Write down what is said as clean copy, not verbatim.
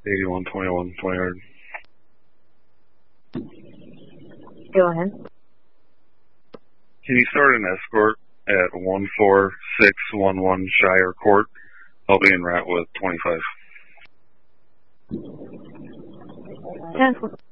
8121 20 yard. Go ahead. Can you start an escort at 14611 Shire Court? I'll be en route with 25. 10